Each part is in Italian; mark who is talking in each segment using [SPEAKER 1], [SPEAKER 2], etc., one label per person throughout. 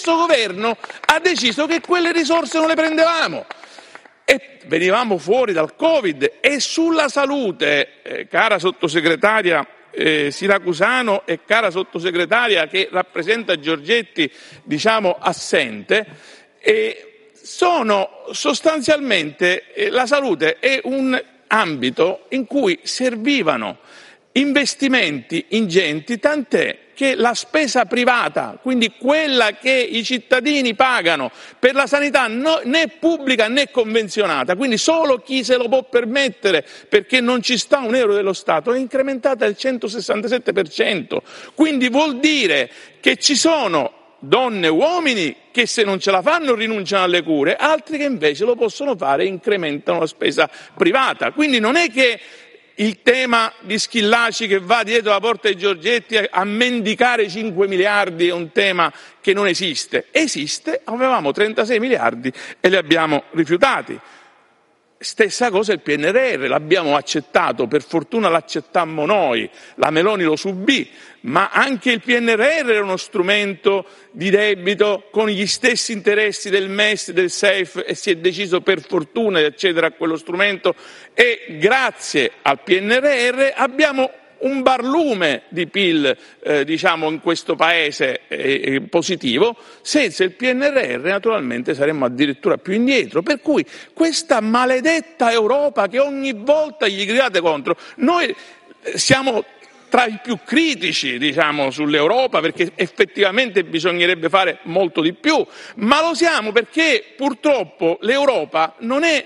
[SPEAKER 1] stesso governo ha deciso che quelle risorse non le prendevamo. E venivamo fuori dal Covid. E sulla salute, cara sottosegretaria Siracusano e cara sottosegretaria che rappresenta Giorgetti, assente, sono sostanzialmente la salute è un ambito in cui servivano investimenti ingenti, tant'è che la spesa privata, quindi quella che i cittadini pagano per la sanità, né pubblica né convenzionata, quindi solo chi se lo può permettere perché non ci sta un euro dello Stato, è incrementata del 167%. Quindi vuol dire che ci sono donne e uomini che se non ce la fanno rinunciano alle cure, altri che invece lo possono fare e incrementano la spesa privata. Quindi non è che il tema di Schillaci che va dietro la porta di Giorgetti a mendicare 5 miliardi è un tema che non esiste. Esiste, avevamo 36 miliardi e li abbiamo rifiutati. Stessa cosa il PNRR, l'abbiamo accettato, per fortuna l'accettammo noi, la Meloni lo subì, ma anche il PNRR era uno strumento di debito con gli stessi interessi del MES, del SEIF, e si è deciso per fortuna di accedere a quello strumento e grazie al PNRR abbiamo un barlume di PIL, in questo paese positivo. Senza il PNRR naturalmente saremmo addirittura più indietro. Per cui questa maledetta Europa che ogni volta gli gridate contro, noi siamo tra i più critici, sull'Europa, perché effettivamente bisognerebbe fare molto di più, ma lo siamo perché purtroppo l'Europa non è,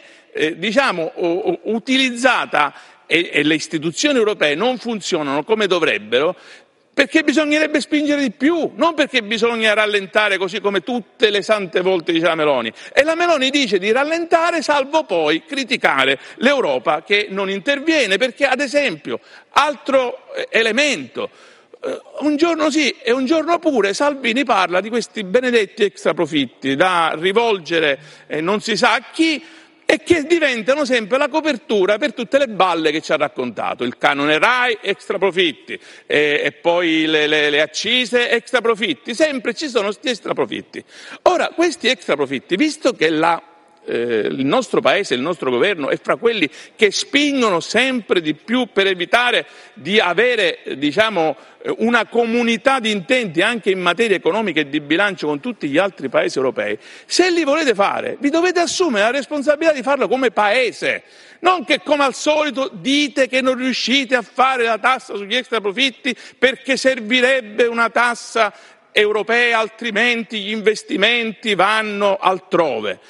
[SPEAKER 1] utilizzata e le istituzioni europee non funzionano come dovrebbero perché bisognerebbe spingere di più, non perché bisogna rallentare così come tutte le sante volte dice la Meloni. E la Meloni dice di rallentare salvo poi criticare l'Europa che non interviene, perché ad esempio, altro elemento, un giorno sì e un giorno pure Salvini parla di questi benedetti extraprofitti da rivolgere non si sa a chi, e che diventano sempre la copertura per tutte le balle che ci ha raccontato. Il canone RAI, extraprofitti, e poi le accise, extraprofitti. Sempre ci sono questi extraprofitti. Ora, questi extraprofitti, visto che il nostro Paese, il nostro governo è fra quelli che spingono sempre di più per evitare di avere, una comunità di intenti anche in materia economica e di bilancio con tutti gli altri paesi europei, se li volete fare, vi dovete assumere la responsabilità di farlo come Paese, non che come al solito dite che non riuscite a fare la tassa sugli extraprofitti perché servirebbe una tassa europea, altrimenti gli investimenti vanno altrove.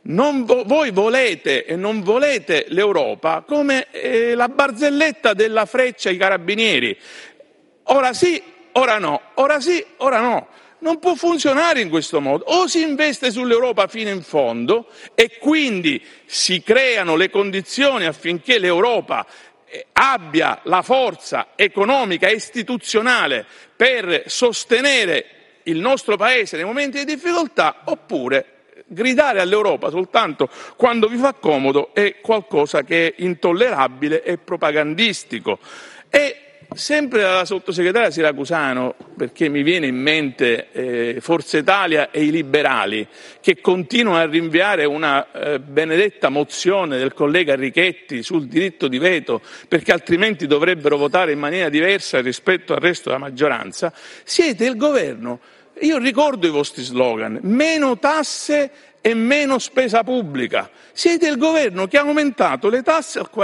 [SPEAKER 1] Voi volete e non volete l'Europa come la barzelletta della Freccia ai carabinieri. Ora sì, ora no, ora sì, ora no. Non può funzionare in questo modo. O si investe sull'Europa fino in fondo e quindi si creano le condizioni affinché l'Europa abbia la forza economica e istituzionale per sostenere il nostro Paese nei momenti di difficoltà, oppure gridare all'Europa soltanto quando vi fa comodo è qualcosa che è intollerabile e propagandistico. E sempre dalla sottosegretaria Siracusano, perché mi viene in mente Forza Italia e i liberali che continuano a rinviare una benedetta mozione del collega Richetti sul diritto di veto, perché altrimenti dovrebbero votare in maniera diversa rispetto al resto della maggioranza. Siete il governo. Io ricordo i vostri slogan: meno tasse e meno spesa pubblica. Siete il governo che ha aumentato le tasse al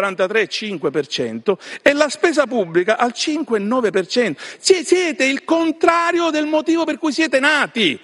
[SPEAKER 1] 43,5% e la spesa pubblica al 5,9%. Siete il contrario del motivo per cui siete nati.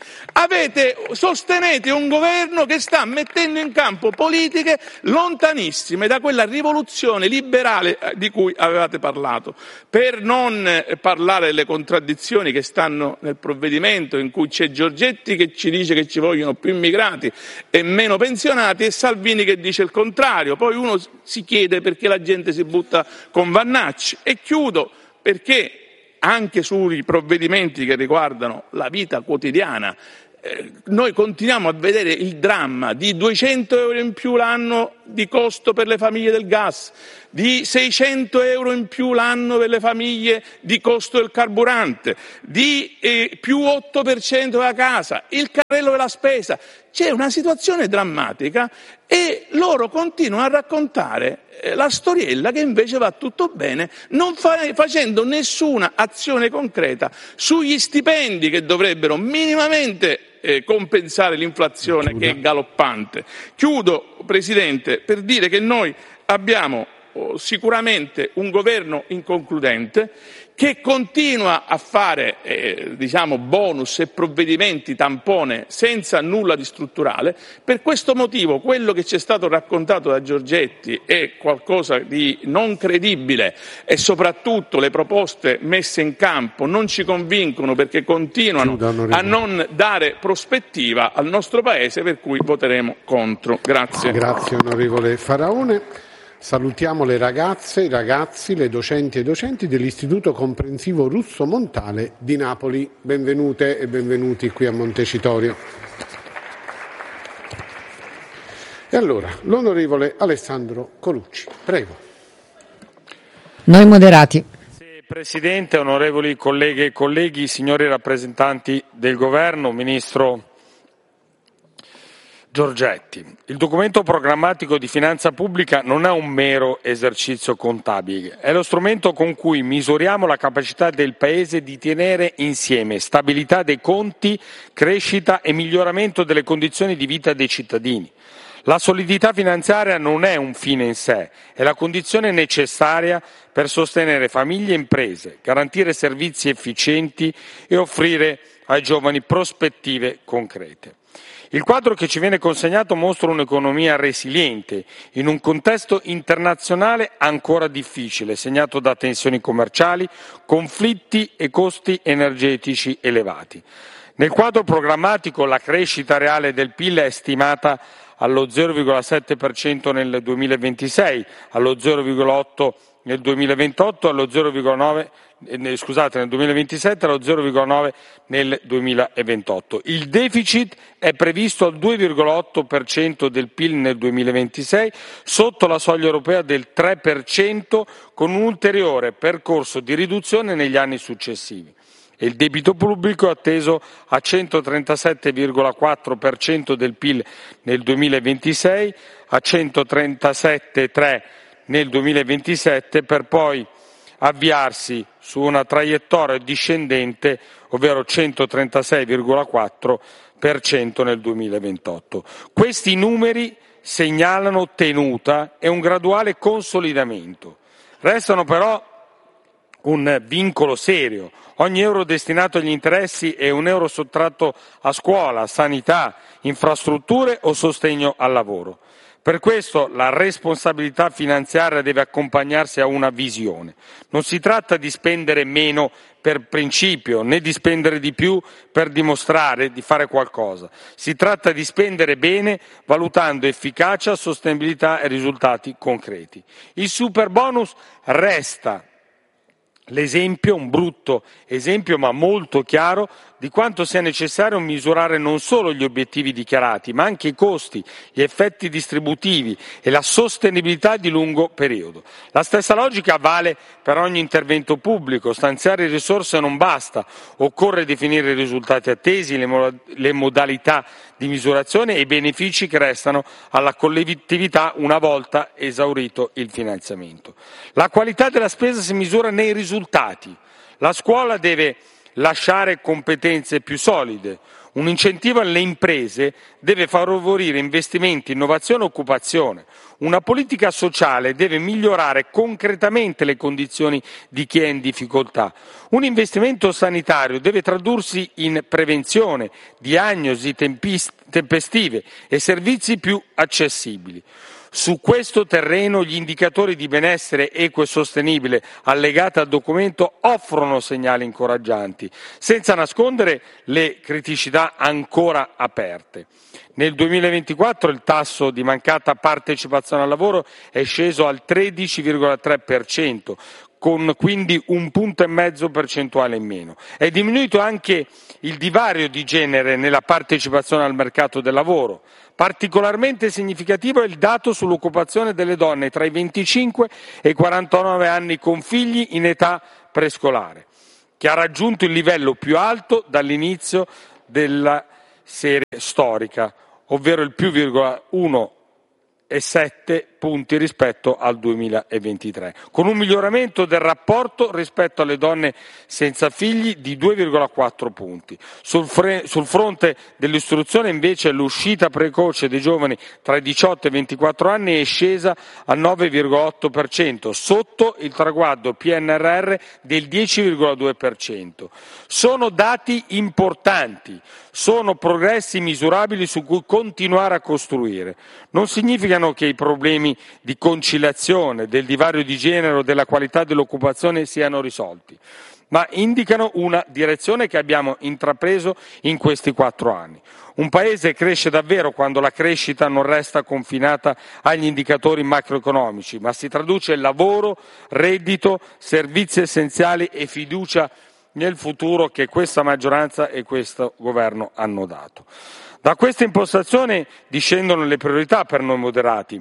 [SPEAKER 1] Sostenete un governo che sta mettendo in campo politiche lontanissime da quella rivoluzione liberale di cui avevate parlato. Per non parlare delle contraddizioni che stanno nel provvedimento, in cui c'è Giorgetti che ci dice che ci vogliono più immigrati e meno pensionati e Salvini che dice il contrario. Poi uno si chiede perché la gente si butta con Vannacci. E chiudo, perché anche sui provvedimenti che riguardano la vita quotidiana noi continuiamo a vedere il dramma di 200 euro in più l'anno di costo per le famiglie del gas, di 600 euro in più l'anno per le famiglie di costo del carburante, di più 8% della casa, il carrello della spesa. C'è una situazione drammatica e loro continuano a raccontare la storiella che invece va tutto bene, non facendo nessuna azione concreta sugli stipendi che dovrebbero minimamente compensare l'inflazione che è galoppante. Chiudo, Presidente, per dire che noi abbiamo sicuramente un governo inconcludente che continua a fare bonus e provvedimenti tampone senza nulla di strutturale. Per questo motivo quello che ci è stato raccontato da Giorgetti è qualcosa di non credibile e soprattutto le proposte messe in campo non ci convincono perché continuano a non dare prospettiva al nostro Paese, per cui voteremo contro. Grazie.
[SPEAKER 2] Grazie onorevole Faraone. Salutiamo le ragazze, i ragazzi, le docenti e i docenti dell'Istituto Comprensivo Russo Montale di Napoli. Benvenute e benvenuti qui a Montecitorio. E allora, l'onorevole Alessandro Colucci. Prego.
[SPEAKER 3] Noi moderati.
[SPEAKER 4] Presidente, onorevoli colleghe e colleghi, signori rappresentanti del Governo, Ministro Giorgetti, il documento programmatico di finanza pubblica non è un mero esercizio contabile, è lo strumento con cui misuriamo la capacità del Paese di tenere insieme stabilità dei conti, crescita e miglioramento delle condizioni di vita dei cittadini. La solidità finanziaria non è un fine in sé, è la condizione necessaria per sostenere famiglie e imprese, garantire servizi efficienti e offrire ai giovani prospettive concrete. Il quadro che ci viene consegnato mostra un'economia resiliente in un contesto internazionale ancora difficile, segnato da tensioni commerciali, conflitti e costi energetici elevati. Nel quadro programmatico la crescita reale del PIL è stimata allo 0,7% nel 2026, allo 0,8% nel 2028, nel 2027 allo 0,9% nel 2028. Il deficit è previsto al 2,8% del PIL nel 2026, sotto la soglia europea del 3%, con un ulteriore percorso di riduzione negli anni successivi. E il debito pubblico è atteso a 137,4% del PIL nel 2026, a 137,3% nel 2027, per poi avviarsi su una traiettoria discendente, ovvero 136,4% nel 2028. Questi numeri segnalano tenuta e un graduale consolidamento. Restano però un vincolo serio. Ogni euro destinato agli interessi è un euro sottratto a scuola, sanità, infrastrutture o sostegno al lavoro. Per questo la responsabilità finanziaria deve accompagnarsi a una visione. Non si tratta di spendere meno per principio, né di spendere di più per dimostrare di fare qualcosa. Si tratta di spendere bene, valutando efficacia, sostenibilità e risultati concreti. Il superbonus resta l'esempio, un brutto esempio ma molto chiaro, di quanto sia necessario misurare non solo gli obiettivi dichiarati, ma anche i costi, gli effetti distributivi e la sostenibilità di lungo periodo. La stessa logica vale per ogni intervento pubblico. Stanziare risorse non basta, occorre definire i risultati attesi, le modalità di misurazione e i benefici che restano alla collettività una volta esaurito il finanziamento. La qualità della spesa si misura nei risultati. La scuola deve lasciare competenze più solide. Un incentivo alle imprese deve favorire investimenti, innovazione e occupazione. Una politica sociale deve migliorare concretamente le condizioni di chi è in difficoltà. Un investimento sanitario deve tradursi in prevenzione, diagnosi tempestive e servizi più accessibili. Su questo terreno gli indicatori di benessere equo e sostenibile allegati al documento offrono segnali incoraggianti, senza nascondere le criticità ancora aperte. Nel 2024 il tasso di mancata partecipazione al lavoro è sceso al 13,3%, con quindi 1,5 punti percentuali in meno. È diminuito anche il divario di genere nella partecipazione al mercato del lavoro. Particolarmente significativo è il dato sull'occupazione delle donne tra i 25 e i 49 anni con figli in età prescolare, che ha raggiunto il livello più alto dall'inizio della serie storica, ovvero il più 1,7 punti rispetto al 2023, con un miglioramento del rapporto rispetto alle donne senza figli di 2,4 punti. Sul fronte dell'istruzione invece l'uscita precoce dei giovani tra i 18 e i 24 anni è scesa al 9,8%, sotto il traguardo PNRR del 10,2%. Sono dati importanti, sono progressi misurabili su cui continuare a costruire. Non significano che i problemi di conciliazione, del divario di genere o della qualità dell'occupazione siano risolti, ma indicano una direzione che abbiamo intrapreso in questi 4 anni. Un Paese cresce davvero quando la crescita non resta confinata agli indicatori macroeconomici, ma si traduce in lavoro, reddito, servizi essenziali e fiducia nel futuro che questa maggioranza e questo governo hanno dato. Da questa impostazione discendono le priorità per noi moderati,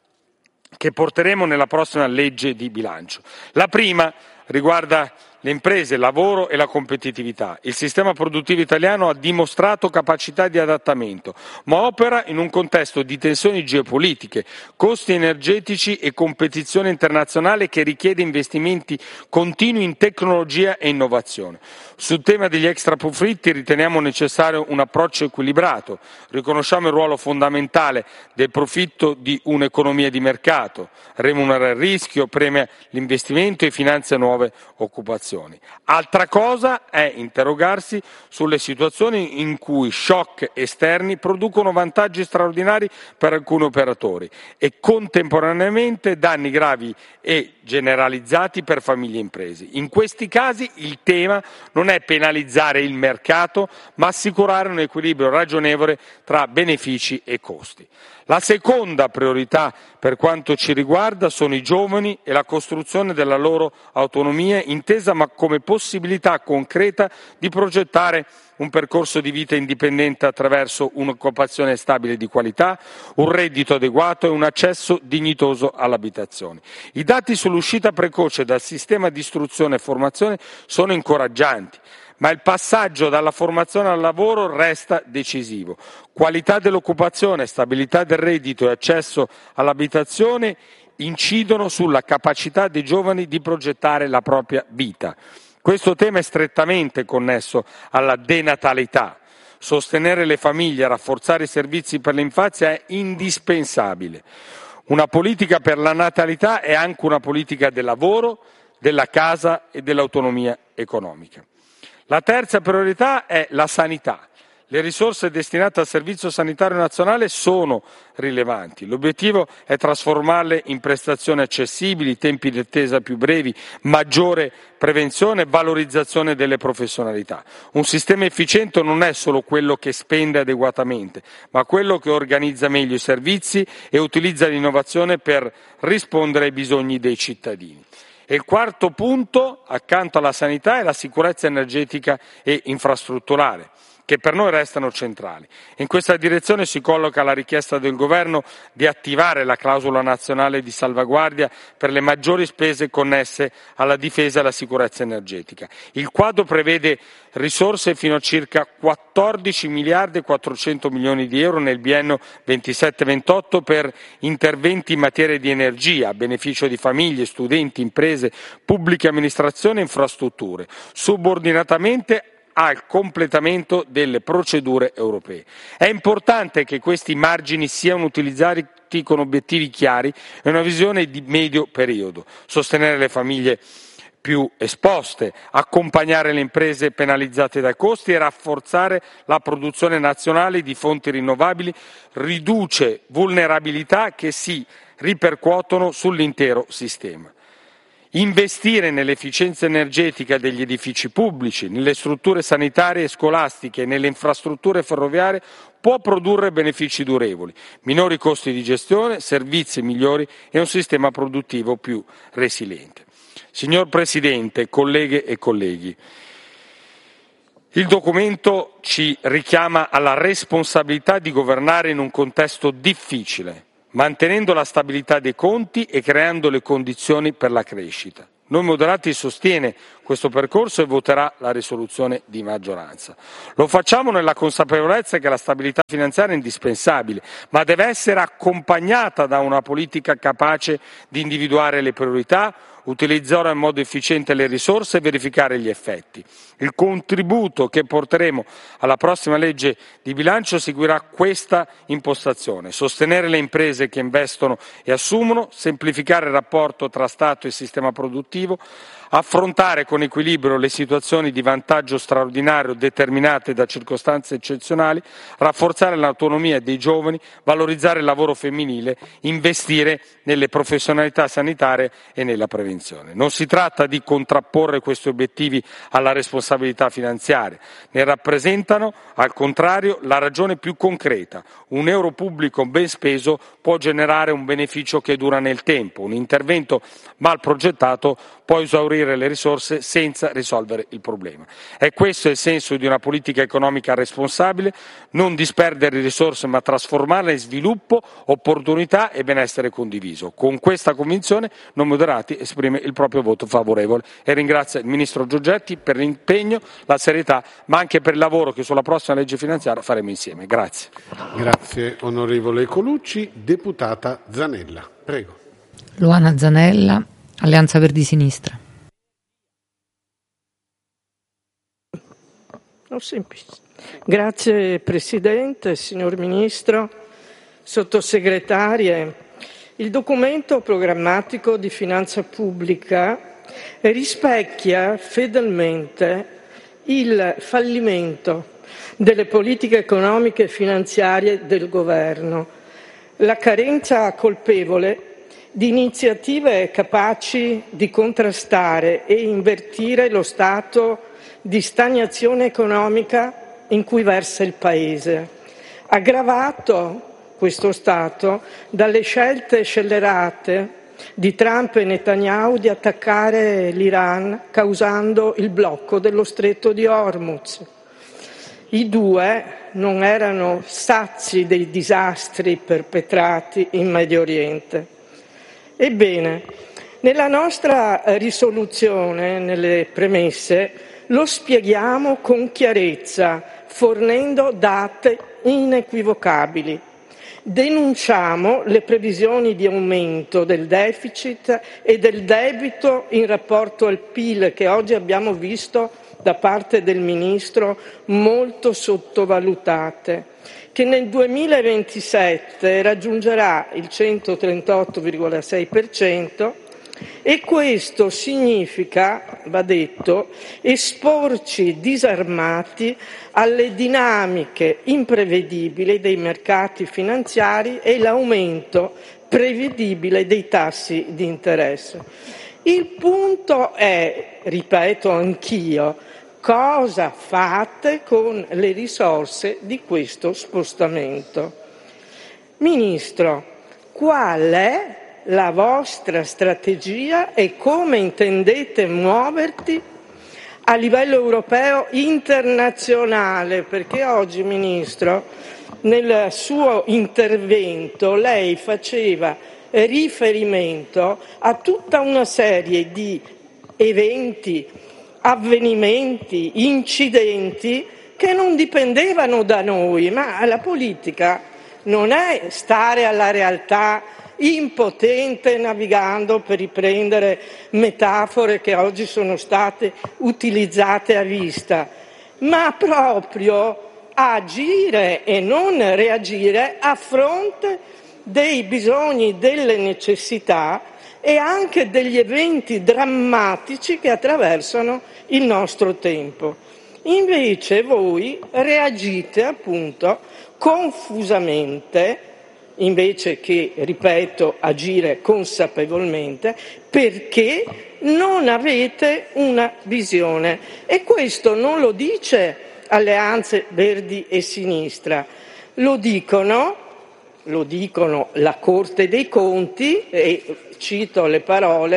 [SPEAKER 4] che porteremo nella prossima legge di bilancio. La prima riguarda le imprese, il lavoro e la competitività. Il sistema produttivo italiano ha dimostrato capacità di adattamento, ma opera in un contesto di tensioni geopolitiche, costi energetici e competizione internazionale che richiede investimenti continui in tecnologia e innovazione. Sul tema degli extraprofitti riteniamo necessario un approccio equilibrato. Riconosciamo il ruolo fondamentale del profitto di un'economia di mercato, remunera il rischio, premia l'investimento e finanzia nuove occupazioni. Altra cosa è interrogarsi sulle situazioni in cui shock esterni producono vantaggi straordinari per alcuni operatori e contemporaneamente danni gravi e generalizzati per famiglie e imprese. In questi casi il tema non è penalizzare il mercato, ma assicurare un equilibrio ragionevole tra benefici e costi. La seconda priorità per quanto ci riguarda sono i giovani e la costruzione della loro autonomia, intesa ma come possibilità concreta di progettare un percorso di vita indipendente attraverso un'occupazione stabile di qualità, un reddito adeguato e un accesso dignitoso all'abitazione. I dati sull'uscita precoce dal sistema di istruzione e formazione sono incoraggianti, ma il passaggio dalla formazione al lavoro resta decisivo. Qualità dell'occupazione, stabilità del reddito e accesso all'abitazione incidono sulla capacità dei giovani di progettare la propria vita. Questo tema è strettamente connesso alla denatalità. Sostenere le famiglie e rafforzare i servizi per l'infanzia è indispensabile. Una politica per la natalità è anche una politica del lavoro, della casa e dell'autonomia economica. La terza priorità è la sanità. Le risorse destinate al Servizio Sanitario Nazionale sono rilevanti. L'obiettivo è trasformarle in prestazioni accessibili, tempi di attesa più brevi, maggiore prevenzione e valorizzazione delle professionalità. Un sistema efficiente non è solo quello che spende adeguatamente, ma quello che organizza meglio i servizi e utilizza l'innovazione per rispondere ai bisogni dei cittadini. E il quarto punto, accanto alla sanità, è la sicurezza energetica e infrastrutturale, che per noi restano centrali. In questa direzione si colloca la richiesta del Governo di attivare la clausola nazionale di salvaguardia per le maggiori spese connesse alla difesa e alla sicurezza energetica. Il quadro prevede risorse fino a circa 14 miliardi e 400 milioni di euro nel biennio 27-28 per interventi in materia di energia a beneficio di famiglie, studenti, imprese, pubbliche amministrazioni e infrastrutture, subordinatamente al completamento delle procedure europee. È importante che questi margini siano utilizzati con obiettivi chiari e una visione di medio periodo, sostenere le famiglie più esposte, accompagnare le imprese penalizzate dai costi e rafforzare la produzione nazionale di fonti rinnovabili riduce vulnerabilità che si ripercuotono sull'intero sistema. Investire nell'efficienza energetica degli edifici pubblici, nelle strutture sanitarie e scolastiche e nelle infrastrutture ferroviarie può produrre benefici durevoli, minori costi di gestione, servizi migliori e un sistema produttivo più resiliente. Signor Presidente, colleghe e colleghi, il documento ci richiama alla responsabilità di governare in un contesto difficile, mantenendo la stabilità dei conti e creando le condizioni per la crescita. Noi Moderati sostiene questo percorso e voterà la risoluzione di maggioranza. Lo facciamo nella consapevolezza che la stabilità finanziaria è indispensabile, ma deve essere accompagnata da una politica capace di individuare le priorità, utilizzare in modo efficiente le risorse e verificare gli effetti. Il contributo che porteremo alla prossima legge di bilancio seguirà questa impostazione: sostenere le imprese che investono e assumono, semplificare il rapporto tra Stato e sistema produttivo, affrontare con equilibrio le situazioni di vantaggio straordinario determinate da circostanze eccezionali, rafforzare l'autonomia dei giovani, valorizzare il lavoro femminile, investire nelle professionalità sanitarie e nella prevenzione. Non si tratta di contrapporre questi obiettivi alla responsabilità finanziaria, ne rappresentano al contrario la ragione più concreta. Un euro pubblico ben speso può generare un beneficio che dura nel tempo, un intervento mal progettato può esaurire le risorse senza risolvere il problema. È questo il senso di una politica economica responsabile: non disperdere risorse ma trasformarle in sviluppo, opportunità e benessere condiviso. Con questa convinzione Noi Moderati esprime il proprio voto favorevole e ringrazia il Ministro Giorgetti per l'impegno, la serietà, ma anche per il lavoro che sulla prossima legge finanziaria faremo insieme. Grazie.
[SPEAKER 2] Grazie onorevole Colucci. Deputata Zanella, prego.
[SPEAKER 3] Luana Zanella, Alleanza Verdi Sinistra.
[SPEAKER 5] Grazie Presidente, signor Ministro, Sottosegretarie. Il documento programmatico di finanza pubblica rispecchia fedelmente il fallimento delle politiche economiche e finanziarie del Governo, la carenza colpevole di iniziative capaci di contrastare e invertire lo stato di stagnazione economica in cui versa il Paese, aggravato questo stato dalle scelte scellerate di Trump e Netanyahu di attaccare l'Iran causando il blocco dello stretto di Hormuz. I due non erano sazi dei disastri perpetrati in Medio Oriente. Ebbene, nella nostra risoluzione, nelle premesse, lo spieghiamo con chiarezza, fornendo date inequivocabili. Denunciamo le previsioni di aumento del deficit e del debito in rapporto al PIL che oggi abbiamo visto da parte del Ministro molto sottovalutate, che nel 2027 raggiungerà il 138,6%, e questo significa, va detto, esporci disarmati alle dinamiche imprevedibili dei mercati finanziari e l'aumento prevedibile dei tassi di interesse. Il punto è, ripeto anch'io, cosa fate con le risorse di questo spostamento? Ministro, qual è la vostra strategia e come intendete muoverti a livello europeo internazionale? Perché oggi, Ministro, nel suo intervento lei faceva riferimento a tutta una serie di eventi, avvenimenti, incidenti che non dipendevano da noi, ma la politica non è stare alla realtà impotente navigando, per riprendere metafore che oggi sono state utilizzate a vista, ma proprio agire e non reagire a fronte dei bisogni, delle necessità e anche degli eventi drammatici che attraversano il nostro tempo. Invece voi reagite appunto confusamente, invece che, ripeto, agire consapevolmente, perché non avete una visione. E questo non lo dice Alleanze Verdi e Sinistra, lo dicono la Corte dei Conti, e cito le parole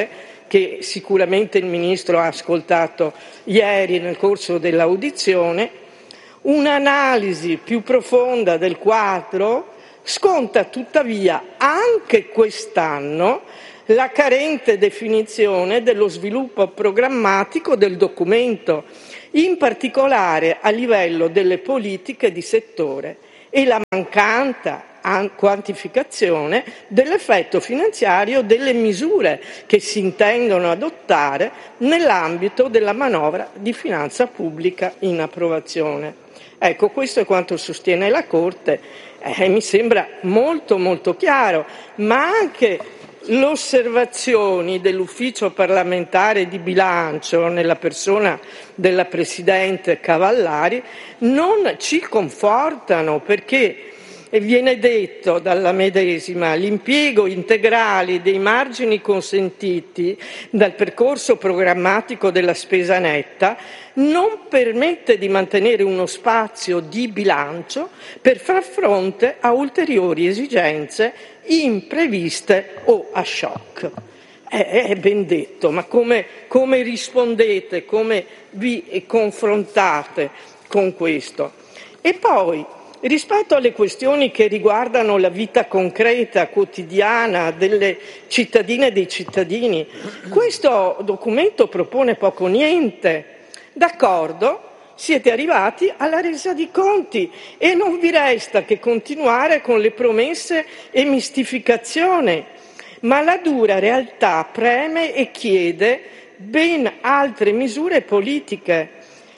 [SPEAKER 5] che sicuramente il Ministro ha ascoltato ieri nel corso dell'audizione, un'analisi più profonda del quadro sconta tuttavia anche quest'anno la carente definizione dello sviluppo programmatico del documento, in particolare a livello delle politiche di settore, e la mancata quantificazione dell'effetto finanziario delle misure che si intendono adottare nell'ambito della manovra di finanza pubblica in approvazione. Ecco, questo è quanto sostiene la Corte, mi sembra molto molto chiaro, ma anche le osservazioni dell'Ufficio parlamentare di bilancio, nella persona della Presidente Cavallari, non ci confortano, perché viene detto dalla medesima: l'impiego integrale dei margini consentiti dal percorso programmatico della spesa netta non permette di mantenere uno spazio di bilancio per far fronte a ulteriori esigenze impreviste o a shock. È ben detto, ma come rispondete, come vi confrontate con questo? E poi, rispetto alle questioni che riguardano la vita concreta, quotidiana delle cittadine e dei cittadini, questo documento propone poco o niente. D'accordo, siete arrivati alla resa di conti e non vi resta che continuare con le promesse e mistificazione, ma la dura realtà preme e chiede ben altre misure politiche.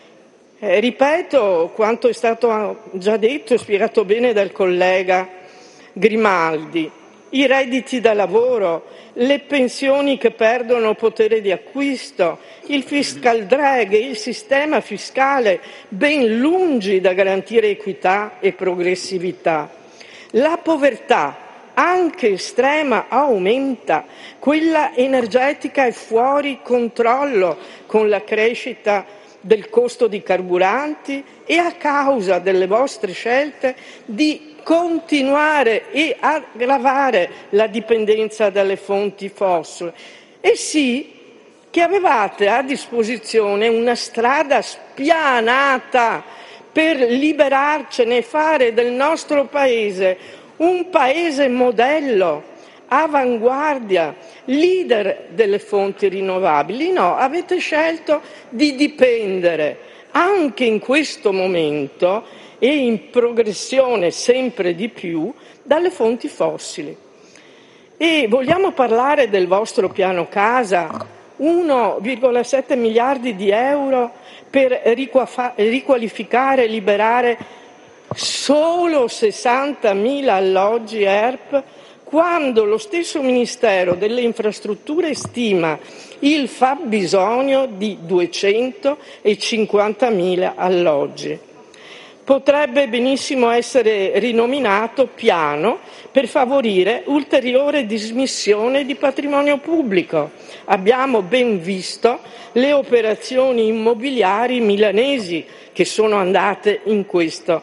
[SPEAKER 5] Ripeto quanto è stato già detto e spiegato bene dal collega Grimaldi: i redditi da lavoro, le pensioni che perdono potere di acquisto, il fiscal drag e il sistema fiscale ben lungi da garantire equità e progressività. La povertà, anche estrema, aumenta, quella energetica è fuori controllo con la crescita del costo di carburanti e a causa delle vostre scelte di continuare e aggravare la dipendenza dalle fonti fossili. E sì che avevate a disposizione una strada spianata per liberarcene e fare del nostro Paese un Paese modello, avanguardia, leader delle fonti rinnovabili. No, avete scelto di dipendere anche in questo momento e in progressione sempre di più dalle fonti fossili. E vogliamo parlare del vostro piano casa? 1,7 miliardi di euro per riqualificare e liberare solo 60.000 alloggi ERP, quando lo stesso Ministero delle Infrastrutture stima il fabbisogno di 250.000 alloggi. Potrebbe benissimo essere rinominato piano per favorire ulteriore dismissione di patrimonio pubblico. Abbiamo ben visto le operazioni immobiliari milanesi che sono andate in questo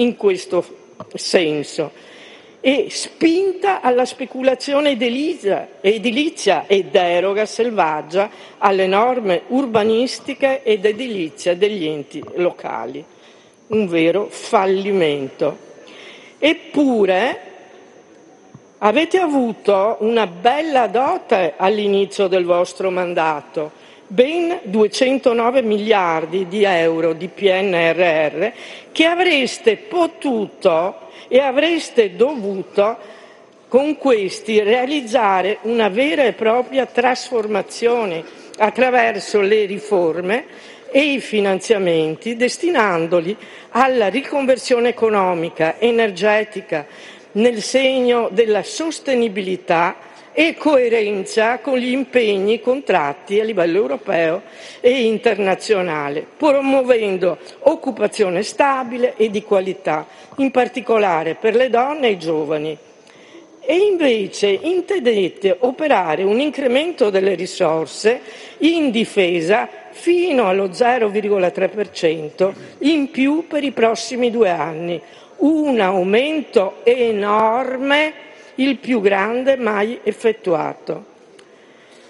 [SPEAKER 5] senso. E spinta alla speculazione edilizia e deroga selvaggia alle norme urbanistiche ed edilizie degli enti locali. Un vero fallimento. Eppure avete avuto una bella dote all'inizio del vostro mandato, ben 209 miliardi di euro di PNRR che avreste potuto e avreste dovuto con questi realizzare una vera e propria trasformazione attraverso le riforme e i finanziamenti, destinandoli alla riconversione economica, energetica, nel segno della sostenibilità e coerenza con gli impegni contratti a livello europeo e internazionale, promuovendo occupazione stabile e di qualità, in particolare per le donne e i giovani. E invece intendete operare un incremento delle risorse in difesa fino allo 0,3% in più per i prossimi 2 anni, un aumento enorme, il più grande mai effettuato.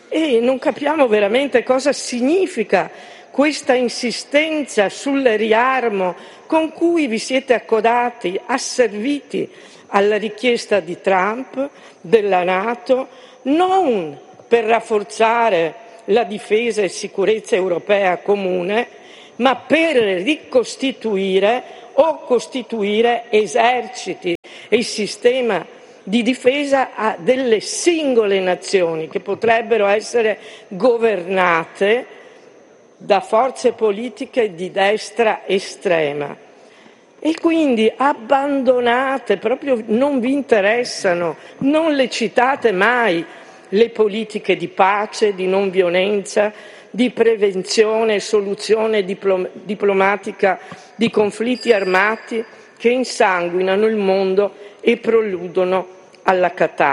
[SPEAKER 5] e non capiamo veramente cosa significa questa insistenza sul riarmo con cui vi siete accodati, asserviti alla richiesta di Trump, della NATO, non per rafforzare la difesa e sicurezza europea comune, ma per ricostituire o costituire eserciti e il sistema di difesa delle singole nazioni che potrebbero essere governate da forze politiche di destra estrema. E quindi abbandonate, proprio non vi interessano, non le citate mai le politiche di pace, di non violenza, di prevenzione e soluzione diplomatica di conflitti armati che insanguinano il mondo e preludono alla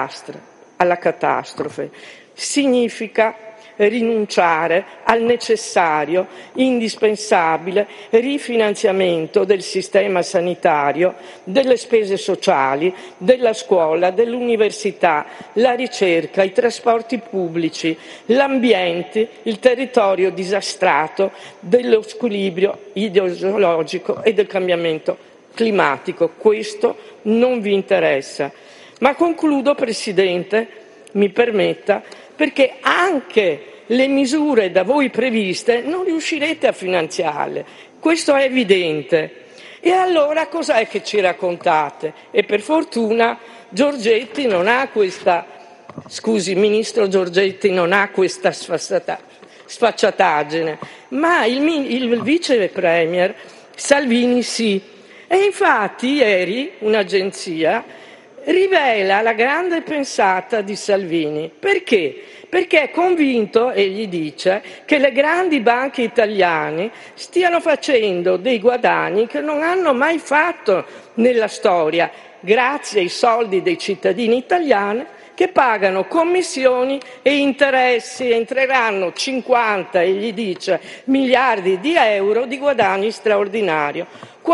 [SPEAKER 5] catastrofe. Significa rinunciare al necessario, indispensabile rifinanziamento del sistema sanitario, delle spese sociali, della scuola, dell'università, la ricerca, i trasporti pubblici, l'ambiente, il territorio disastrato, dello squilibrio idrogeologico e del cambiamento climatico. Questo non vi interessa. Ma concludo, Presidente, mi permetta, perché anche le misure da voi previste non riuscirete a finanziarle. Questo è evidente. E allora cos'è che ci raccontate? E per fortuna Giorgetti non ha questa, Ministro Giorgetti non ha questa sfacciataggine, ma il vice premier Salvini sì. E infatti ieri un'agenzia rivela la grande pensata di Salvini. Perché? Perché è convinto, e gli dice, che le grandi banche italiane stiano facendo dei guadagni che non hanno mai fatto nella storia, grazie ai soldi dei cittadini italiani che pagano commissioni e interessi. Entreranno 50, e gli dice, miliardi di euro di guadagni straordinari.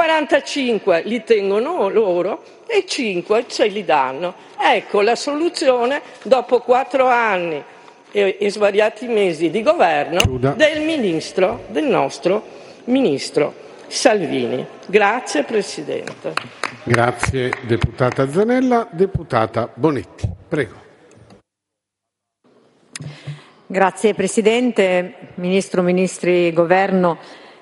[SPEAKER 5] 45 li tengono loro e 5 ce li danno. Ecco la soluzione dopo 4 anni e svariati mesi di governo del nostro ministro Salvini. Grazie Presidente.
[SPEAKER 2] Grazie deputata Zanella. Deputata Bonetti, prego.
[SPEAKER 6] Grazie Presidente, Ministri, Governo.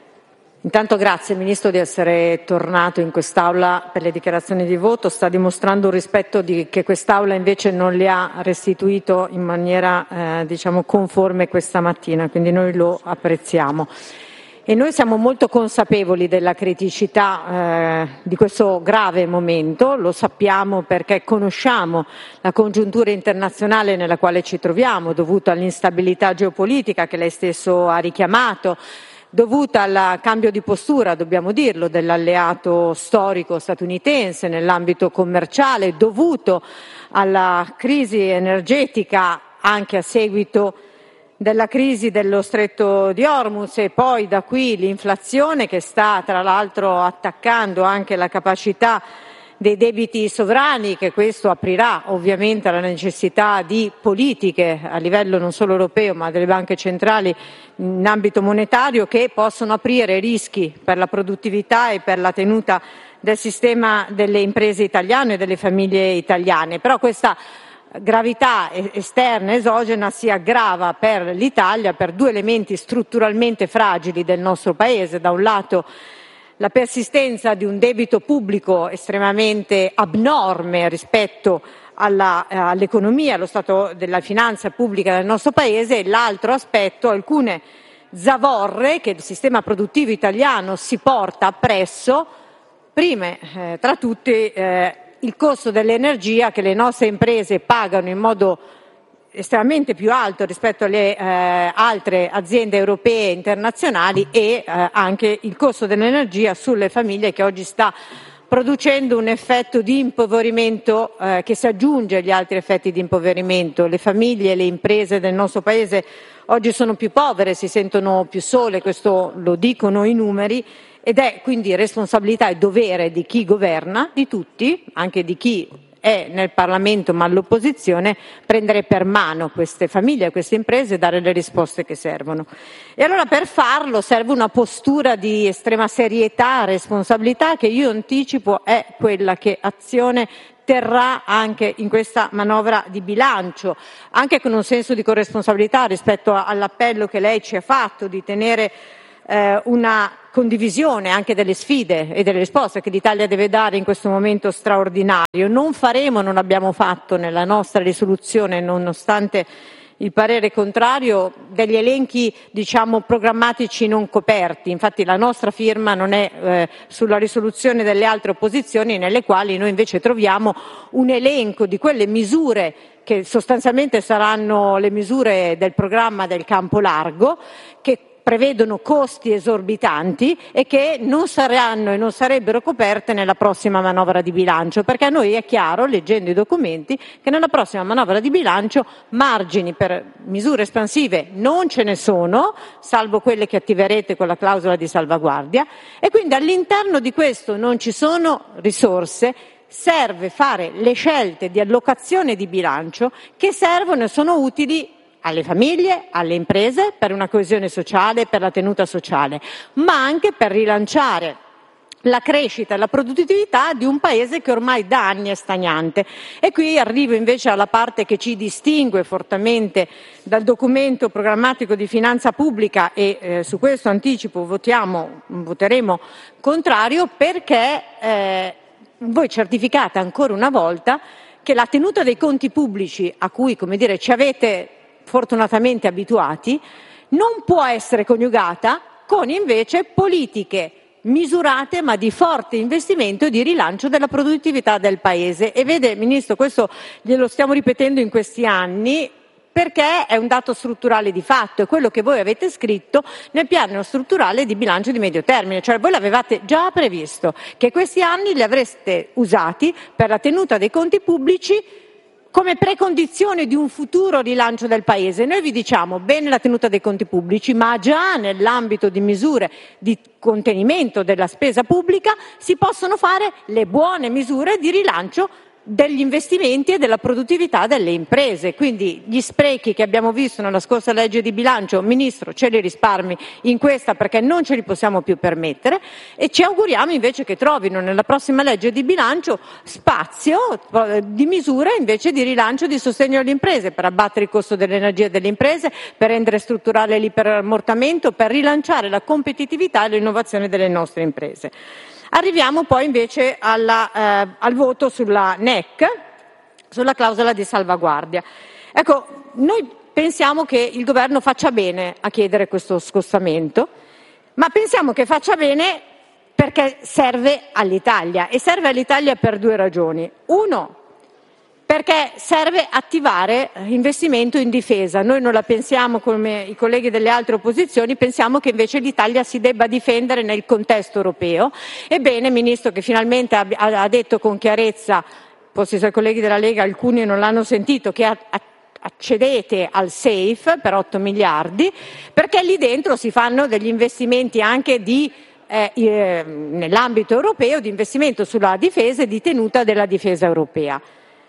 [SPEAKER 6] Intanto grazie Ministro di essere tornato in quest'Aula per le dichiarazioni di voto, sta dimostrando un rispetto che quest'Aula invece non le ha restituito in maniera conforme questa mattina, quindi noi lo apprezziamo. E noi siamo molto consapevoli della criticità di questo grave momento, lo sappiamo perché conosciamo la congiuntura internazionale nella quale ci troviamo, dovuta all'instabilità geopolitica che lei stesso ha richiamato, dovuta al cambio di postura, dobbiamo dirlo, dell'alleato storico statunitense nell'ambito commerciale, dovuto alla crisi energetica anche a seguito della crisi dello Stretto di Hormuz e poi da qui l'inflazione che sta tra l'altro attaccando anche la capacità dei debiti sovrani, che questo aprirà ovviamente alla necessità di politiche a livello non solo europeo ma delle banche centrali in ambito monetario che possono aprire rischi per la produttività e per la tenuta del sistema delle imprese italiane e delle famiglie italiane. Però questa gravità esterna esogena si aggrava per l'Italia per 2 elementi strutturalmente fragili del nostro Paese: da un lato la persistenza di un debito pubblico estremamente abnorme rispetto all'economia, allo stato della finanza pubblica del nostro Paese, e l'altro aspetto alcune zavorre che il sistema produttivo italiano si porta appresso, prime tra tutte il costo dell'energia che le nostre imprese pagano in modo estremamente più alto rispetto alle altre aziende europee e internazionali, e anche il costo dell'energia sulle famiglie che oggi sta producendo un effetto di impoverimento che si aggiunge agli altri effetti di impoverimento. Le famiglie e le imprese del nostro Paese oggi sono più povere, si sentono più sole, questo lo dicono i numeri, ed è quindi responsabilità e dovere di chi governa, di tutti, anche di chi è nel Parlamento ma all'opposizione, prendere per mano queste famiglie, queste imprese e dare le risposte che servono. E allora per farlo serve una postura di estrema serietà, responsabilità, che io anticipo è quella che Azione terrà anche in questa manovra di bilancio, anche con un senso di corresponsabilità rispetto all'appello che lei ci ha fatto di tenere una condivisione anche delle sfide e delle risposte che l'Italia deve dare in questo momento straordinario. Non abbiamo fatto nella nostra risoluzione, nonostante il parere contrario, degli elenchi programmatici non coperti. Infatti la nostra firma non è sulla risoluzione delle altre opposizioni, nelle quali noi invece troviamo un elenco di quelle misure che sostanzialmente saranno le misure del programma del campo largo, che prevedono costi esorbitanti e che non saranno e non sarebbero coperte nella prossima manovra di bilancio, perché a noi è chiaro, leggendo i documenti, che nella prossima manovra di bilancio margini per misure espansive non ce ne sono, salvo quelle che attiverete con la clausola di salvaguardia, e quindi all'interno di questo non ci sono risorse. Serve fare le scelte di allocazione di bilancio che servono e sono utili alle famiglie, alle imprese, per una coesione sociale, per la tenuta sociale, ma anche per rilanciare la crescita e la produttività di un paese che ormai da anni è stagnante. E qui arrivo invece alla parte che ci distingue fortemente dal documento programmatico di finanza pubblica e su questo anticipo voteremo contrario, perché voi certificate ancora una volta che la tenuta dei conti pubblici, a cui ci avete fortunatamente abituati, non può essere coniugata con invece politiche misurate ma di forte investimento e di rilancio della produttività del Paese. E vede, Ministro, questo glielo stiamo ripetendo in questi anni perché è un dato strutturale di fatto, è quello che voi avete scritto nel piano strutturale di bilancio di medio termine, cioè voi l'avevate già previsto, che questi anni li avreste usati per la tenuta dei conti pubblici come precondizione di un futuro rilancio del Paese. Noi vi diciamo bene la tenuta dei conti pubblici, ma già nell'ambito di misure di contenimento della spesa pubblica si possono fare le buone misure di rilancio degli investimenti e della produttività delle imprese. Quindi gli sprechi che abbiamo visto nella scorsa legge di bilancio, Ministro, ce li risparmi in questa, perché non ce li possiamo più permettere, e ci auguriamo invece che trovino nella prossima legge di bilancio spazio di misure invece di rilancio e di sostegno alle imprese, per abbattere il costo dell'energia delle imprese, per rendere strutturale l'iperammortamento, per rilanciare la competitività e l'innovazione delle nostre imprese. Arriviamo poi invece al voto sulla NEC, sulla clausola di salvaguardia. Ecco, noi pensiamo che il governo faccia bene a chiedere questo scostamento, ma pensiamo che faccia bene perché serve all'Italia, e serve all'Italia per due ragioni. Uno, perché serve attivare investimento in difesa. Noi non la pensiamo come i colleghi delle altre opposizioni, pensiamo che invece l'Italia si debba difendere nel contesto europeo. Ebbene, Ministro, che finalmente ha detto con chiarezza, forse i suoi colleghi della Lega alcuni non l'hanno sentito, che accedete al SAFE per 8 miliardi, perché lì dentro si fanno degli investimenti anche nell'ambito europeo, di investimento sulla difesa e di tenuta della difesa europea.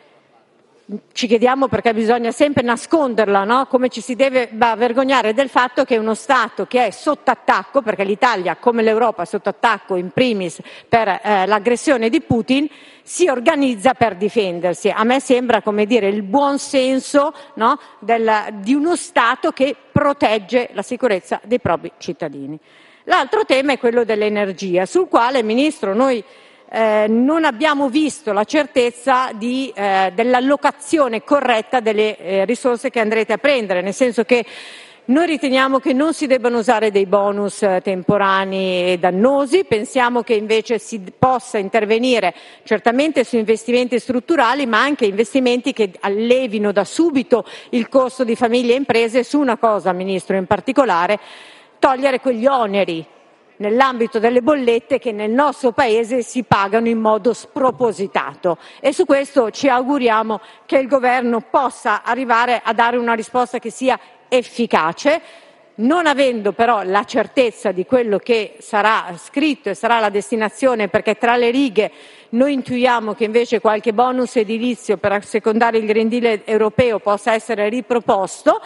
[SPEAKER 6] Ci chiediamo perché bisogna sempre nasconderla, no? Come ci si deve vergognare del fatto che uno Stato che è sotto attacco, perché l'Italia come l'Europa è sotto attacco in primis per l'aggressione di Putin, si organizza per difendersi. A me sembra, il buon senso, no? Di uno Stato che protegge la sicurezza dei propri cittadini. L'altro tema è quello dell'energia, sul quale, Ministro, noi non abbiamo visto la certezza dell'allocazione corretta delle risorse che andrete a prendere, nel senso che noi riteniamo che non si debbano usare dei bonus temporanei e dannosi, pensiamo che invece si possa intervenire certamente su investimenti strutturali, ma anche investimenti che allevino da subito il costo di famiglie e imprese, su una cosa, Ministro, in particolare, togliere quegli oneri nell'ambito delle bollette che nel nostro Paese si pagano in modo spropositato, e su questo ci auguriamo che il Governo possa arrivare a dare una risposta che sia efficace. non avendo però la certezza di quello che sarà scritto e sarà la destinazione, perché tra le righe noi intuiamo che invece qualche bonus edilizio per assecondare il Green Deal europeo possa essere riproposto,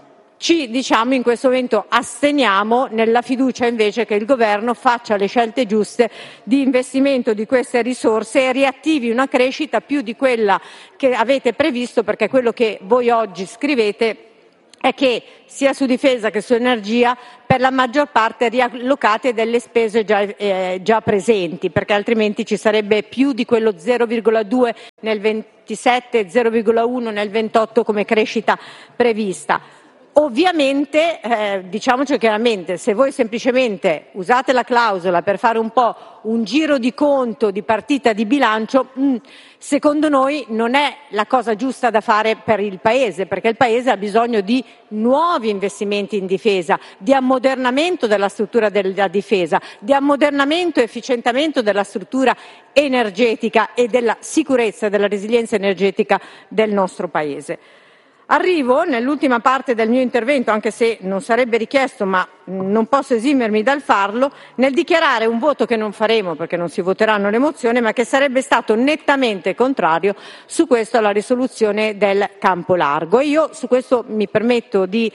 [SPEAKER 6] in questo momento asteniamo nella fiducia invece che il governo faccia le scelte giuste di investimento di queste risorse e riattivi una crescita più di quella che avete previsto, perché quello che voi oggi scrivete è che sia su difesa che su energia per la maggior parte riallocate delle spese già presenti, perché altrimenti ci sarebbe più di quello 0,2 nel 27 e 0,1 nel 28 come crescita prevista. Ovviamente, diciamoci chiaramente, se voi semplicemente usate la clausola per fare un po' un giro di conto di partita di bilancio, secondo noi non è la cosa giusta da fare per il Paese, perché il Paese ha bisogno di nuovi investimenti in difesa, di ammodernamento della struttura della difesa, di ammodernamento e efficientamento della struttura energetica e della sicurezza e della resilienza energetica del nostro Paese. Arrivo nell'ultima parte del mio intervento, anche se non sarebbe richiesto, ma non posso esimermi dal farlo, nel dichiarare un voto che non faremo perché non si voteranno le mozioni, ma che sarebbe stato nettamente contrario su questo alla risoluzione del Campo Largo. E io su questo mi permetto di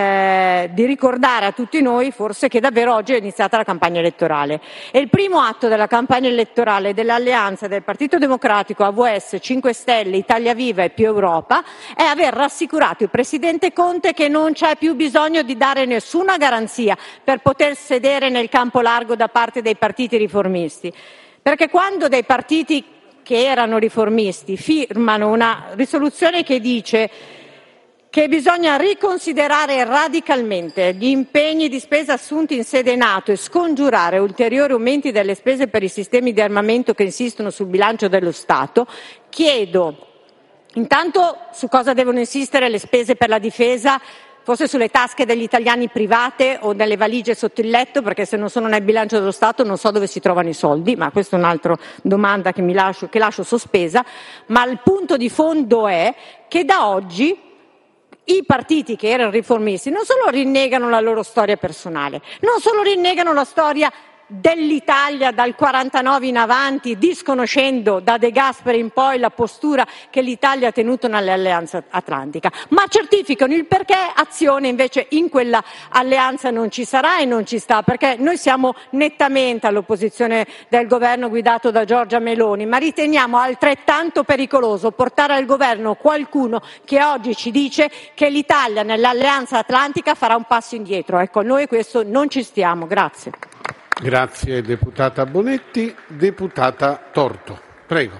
[SPEAKER 6] ricordare a tutti noi forse che davvero oggi è iniziata la campagna elettorale e il primo atto della campagna elettorale dell'alleanza del Partito Democratico, AVS, 5 Stelle, Italia Viva e Più Europa è aver rassicurato il Presidente Conte che non c'è più bisogno di dare nessuna garanzia per poter sedere nel Campo Largo da parte dei partiti riformisti, perché quando dei partiti che erano riformisti firmano una risoluzione che dice che bisogna riconsiderare radicalmente gli impegni di spesa assunti in sede NATO e scongiurare ulteriori aumenti delle spese per i sistemi di armamento che insistono sul bilancio dello Stato, chiedo intanto su cosa devono insistere le spese per la difesa, forse sulle tasche degli italiani private o nelle valigie sotto il letto, perché se non sono nel bilancio dello Stato non so dove si trovano i soldi, ma questa è un'altra domanda che lascio sospesa. Ma il punto di fondo è che da oggi i partiti che erano riformisti non solo rinnegano la loro storia personale, non solo rinnegano la storia dell'Italia dal 49 in avanti, disconoscendo da De Gasperi in poi la postura che l'Italia ha tenuto nell'Alleanza Atlantica, ma certificano il perché azione invece in quella alleanza non ci sarà e non ci sta, perché noi siamo nettamente all'opposizione del governo guidato da Giorgia Meloni, ma riteniamo altrettanto pericoloso portare al governo qualcuno che oggi ci dice che l'Italia nell'Alleanza Atlantica farà un passo indietro. Ecco, noi questo non ci stiamo. Grazie.
[SPEAKER 2] Grazie deputata Bonetti. Deputata Torto, prego.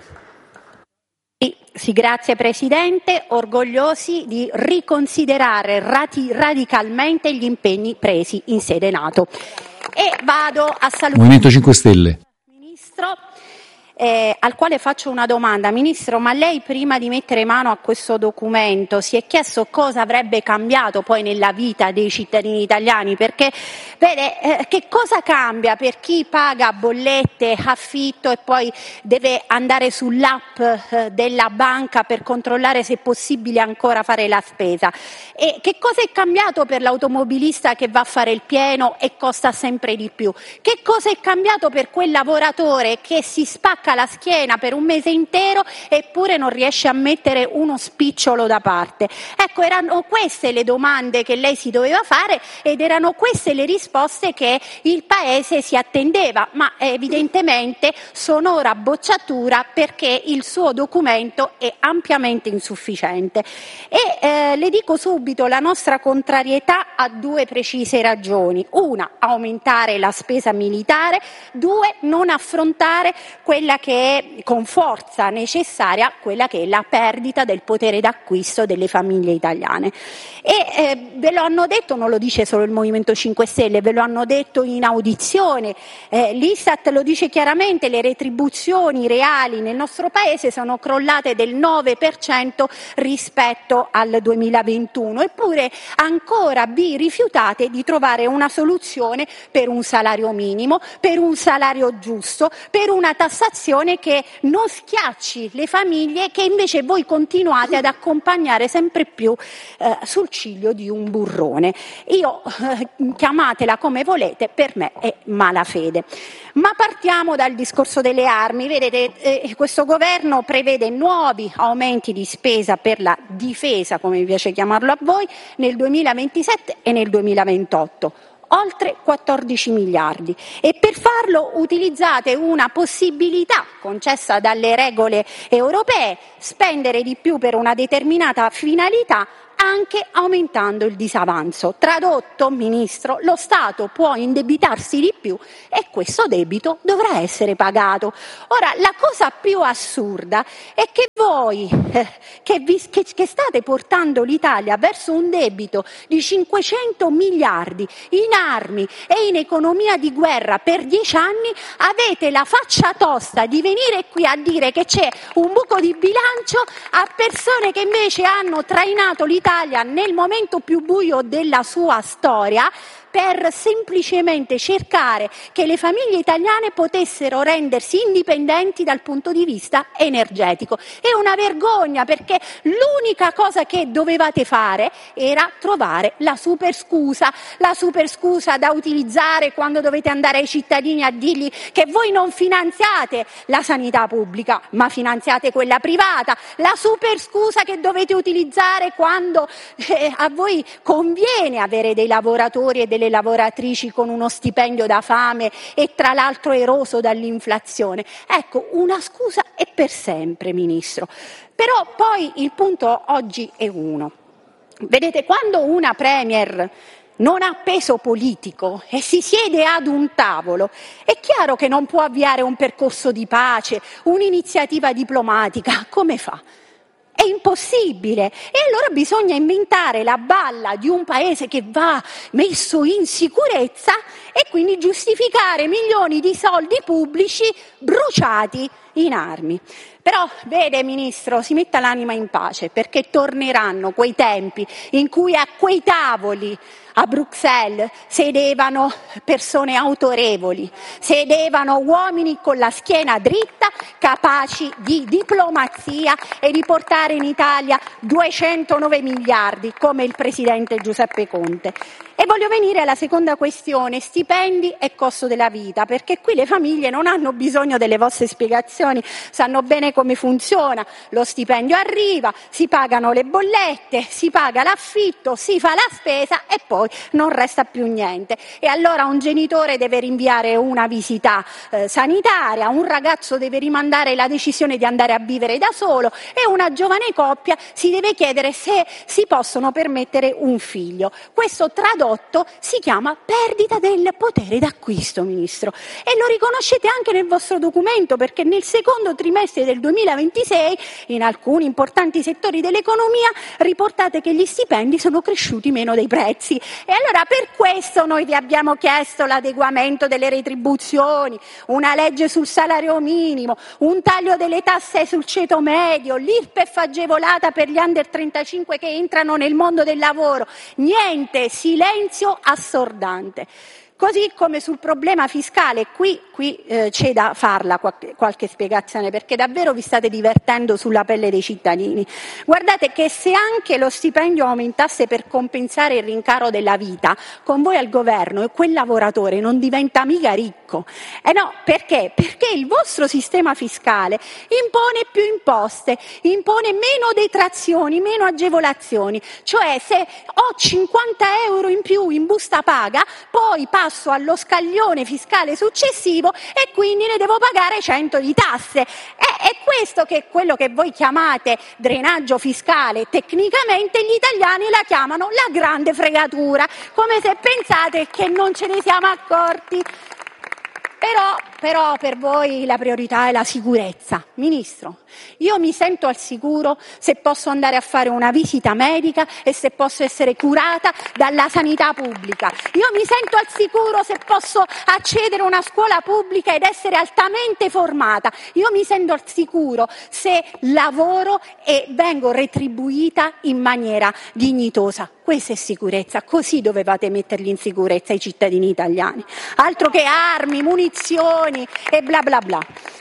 [SPEAKER 7] Sì, grazie Presidente. Orgogliosi di riconsiderare radicalmente gli impegni presi in sede NATO. E vado a salutare
[SPEAKER 8] Movimento 5 Stelle.
[SPEAKER 7] Ministro, al quale faccio una domanda. Ministro, ma lei prima di mettere mano a questo documento si è chiesto cosa avrebbe cambiato poi nella vita dei cittadini italiani? Perché vede, che cosa cambia per chi paga bollette, affitto e poi deve andare sull'app della banca per controllare se è possibile ancora fare la spesa? E che cosa è cambiato per l'automobilista che va a fare il pieno e costa sempre di più? Che cosa è cambiato per quel lavoratore che si spacca la schiena per un mese intero eppure non riesce a mettere uno spicciolo da parte? Ecco, erano queste le domande che lei si doveva fare ed erano queste le risposte che il Paese si attendeva, ma evidentemente sono ora bocciatura perché il suo documento è ampiamente insufficiente. E le dico subito la nostra contrarietà ha due precise ragioni: una, aumentare la spesa militare; due, non affrontare quella che è con forza necessaria, quella che è la perdita del potere d'acquisto delle famiglie italiane. E ve lo hanno detto, non lo dice solo il Movimento 5 Stelle, ve lo hanno detto in audizione, l'Istat lo dice chiaramente, le retribuzioni reali nel nostro Paese sono crollate del 9% rispetto al 2021, eppure ancora vi rifiutate di trovare una soluzione per un salario minimo, per un salario giusto, per una tassazione un'operazione che non schiacci le famiglie che invece voi continuate ad accompagnare sempre più sul ciglio di un burrone. Chiamatela come volete, per me è malafede. Ma partiamo dal discorso delle armi. Vedete, questo governo prevede nuovi aumenti di spesa per la difesa, come vi piace chiamarlo a voi, nel 2027 e nel 2028. Oltre 14 miliardi, e per farlo utilizzate una possibilità concessa dalle regole europee, spendere di più per una determinata finalità, anche aumentando il disavanzo. Tradotto, Ministro, lo Stato può indebitarsi di più e questo debito dovrà essere pagato. Ora, la cosa più assurda è che voi, che state portando l'Italia verso un debito di 500 miliardi in armi e in economia di guerra per 10 anni, avete la faccia tosta di venire qui a dire che c'è un buco di bilancio a persone che invece hanno trainato l'Italia nel momento più buio della sua storia, per semplicemente cercare che le famiglie italiane potessero rendersi indipendenti dal punto di vista energetico. È una vergogna, perché l'unica cosa che dovevate fare era trovare la super scusa da utilizzare quando dovete andare ai cittadini a dirgli che voi non finanziate la sanità pubblica, ma finanziate quella privata, la super scusa che dovete utilizzare quando a voi conviene avere dei lavoratori e delle lavoratrici con uno stipendio da fame e tra l'altro eroso dall'inflazione. Ecco, una scusa è per sempre, Ministro. Però poi il punto oggi è uno. Vedete, quando una Premier non ha peso politico e si siede ad un tavolo, è chiaro che non può avviare un percorso di pace, un'iniziativa diplomatica. Come fa? È impossibile, e allora bisogna inventare la balla di un paese che va messo in sicurezza e quindi giustificare milioni di soldi pubblici bruciati in armi. Però, vede, Ministro, si metta l'anima in pace, perché torneranno quei tempi in cui a quei tavoli a Bruxelles sedevano persone autorevoli, sedevano uomini con la schiena dritta, capaci di diplomazia e di portare in Italia 209 miliardi come il presidente Giuseppe Conte. E voglio venire alla seconda questione, stipendi e costo della vita, perché qui le famiglie non hanno bisogno delle vostre spiegazioni, sanno bene come funziona. Lo stipendio arriva, si pagano le bollette, si paga l'affitto, si fa la spesa e poi non resta più niente. E allora un genitore deve rinviare una visita sanitaria, un ragazzo deve rimandare la decisione di andare a vivere da solo e una giovane coppia si deve chiedere se si possono permettere un figlio. Questo tradotto si chiama perdita del potere d'acquisto, Ministro, e lo riconoscete anche nel vostro documento, perché nel secondo trimestre del 2026 in alcuni importanti settori dell'economia riportate che gli stipendi sono cresciuti meno dei prezzi. E allora per questo noi vi abbiamo chiesto l'adeguamento delle retribuzioni, una legge sul salario minimo, un taglio delle tasse sul ceto medio, l'IRPEF agevolata per gli under 35 che entrano nel mondo del lavoro. Niente, silenzio assordante. Così come sul problema fiscale, qui c'è da farla qualche spiegazione, perché davvero vi state divertendo sulla pelle dei cittadini. Guardate che se anche lo stipendio aumentasse per compensare il rincaro della vita, con voi al governo quel lavoratore non diventa mica ricco. No, perché? Perché il vostro sistema fiscale impone più imposte, impone meno detrazioni, meno agevolazioni. Cioè, se ho 50 euro in più in busta paga, poi passo allo scaglione fiscale successivo e quindi ne devo pagare 100 di tasse. È questo che è quello che voi chiamate drenaggio fiscale. Tecnicamente gli italiani la chiamano la grande fregatura, come se pensate che non ce ne siamo accorti. Però per voi la priorità è la sicurezza. Ministro, io mi sento al sicuro se posso andare a fare una visita medica e se posso essere curata dalla sanità pubblica. Io mi sento al sicuro se posso accedere a una scuola pubblica ed essere altamente formata. Io mi sento al sicuro se lavoro e vengo retribuita in maniera dignitosa. Questa è sicurezza, così dovevate metterli in sicurezza i cittadini italiani. Altro che armi, munizioni e bla bla bla.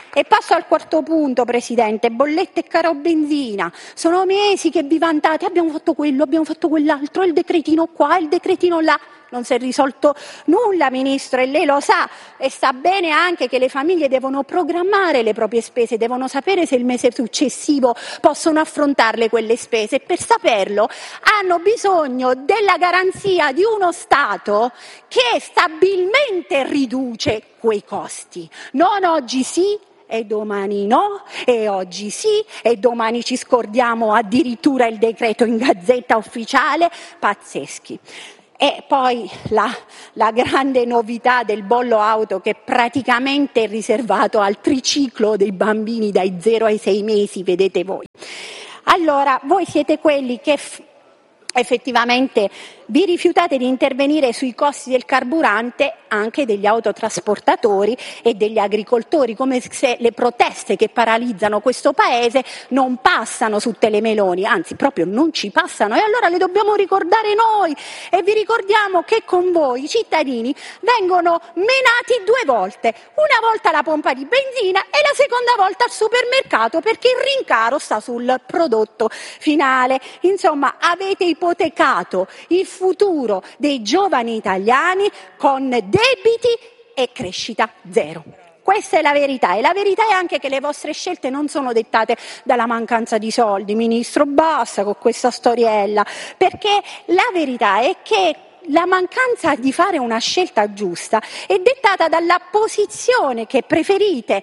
[SPEAKER 7] E passo al quarto punto, Presidente, bollette e caro benzina. Sono mesi che vi vantate, abbiamo fatto quello, abbiamo fatto quell'altro, il decretino qua, il decretino là. Non si è risolto nulla, Ministro, e lei lo sa, e sa bene anche che le famiglie devono programmare le proprie spese, devono sapere se il mese successivo possono affrontarle quelle spese, e per saperlo hanno bisogno della garanzia di uno Stato che stabilmente riduce quei costi. Non oggi sì e domani no, e oggi sì e domani ci scordiamo addirittura il decreto in Gazzetta Ufficiale, pazzeschi. E poi la grande novità del bollo auto, che praticamente è riservato al triciclo dei bambini dai 0 ai 6 mesi, vedete voi. Allora, voi siete quelli che effettivamente vi rifiutate di intervenire sui costi del carburante anche degli autotrasportatori e degli agricoltori, come se le proteste che paralizzano questo paese non passano su Telemeloni, anzi proprio non ci passano, e allora le dobbiamo ricordare noi, e vi ricordiamo che con voi i cittadini vengono menati 2 volte, una volta alla pompa di benzina e la seconda volta al supermercato, perché il rincaro sta sul prodotto finale. Insomma, avete ipotecato il futuro dei giovani italiani con debiti e crescita zero. Questa è la verità, e la verità è anche che le vostre scelte non sono dettate dalla mancanza di soldi, Ministro, basta con questa storiella, perché la verità è che la mancanza di fare una scelta giusta è dettata dalla posizione che preferite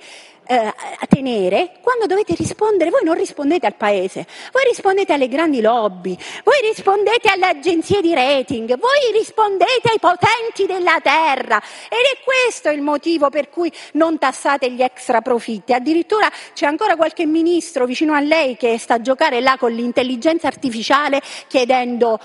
[SPEAKER 7] tenere quando dovete rispondere. Voi non rispondete al paese, voi rispondete alle grandi lobby, voi rispondete alle agenzie di rating, voi rispondete ai potenti della terra, ed è questo il motivo per cui non tassate gli extra profitti. Addirittura c'è ancora qualche ministro vicino a lei che sta a giocare là con l'intelligenza artificiale chiedendo